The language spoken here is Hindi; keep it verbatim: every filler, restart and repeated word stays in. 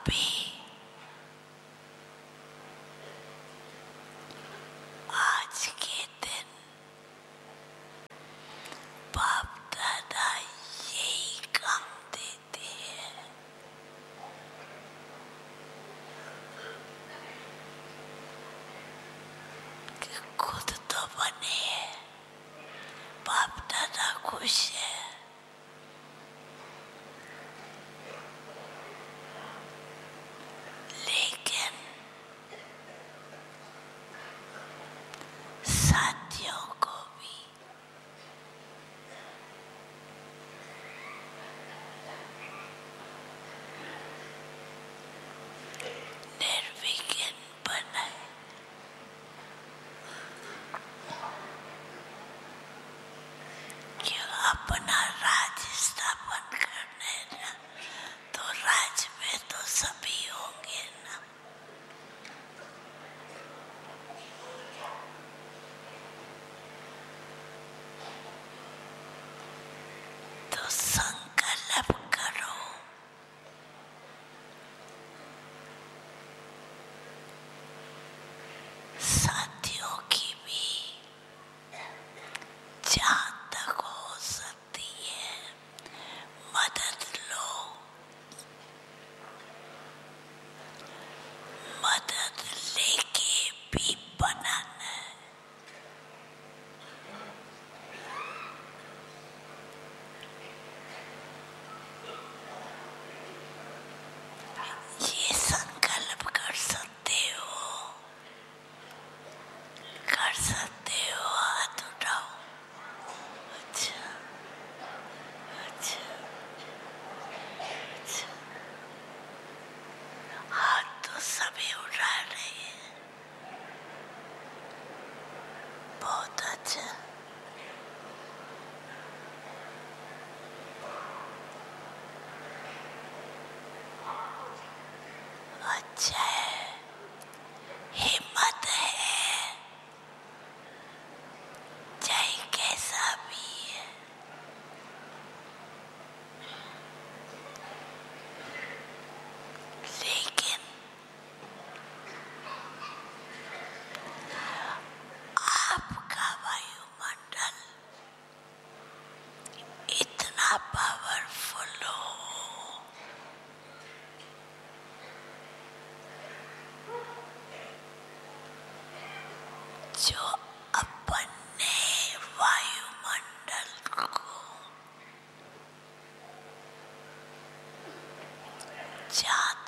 अभी आज के दिन बाप दादा यही काम देते हैं कि खुद तो बने, बाप दादा खुश है, लेकिन साथियों को भी निर्विघ्न बनाए। क्यों अपना राज्य स्थापन करने ना, तो राज्य में तो सभी होंगे ना। तो संकल्प करो, साथियों की भी जहाँ तक हो सकती है मदद लो, मदद लेके भी बनाना। ये संकल्प कर सकते हो, कर सकते हो, हाथ उठाओ। अच्छा अच्छा अच्छा, हाथ तो सभी उठा रहे हैं, बहुत अच्छा। अच्छा है, हिम्मत है, चाहे कैसा भी है। लेकिन आपका वायुमंडल इतना पावरफुल हो जो अपने वायुमंडल को जहाँ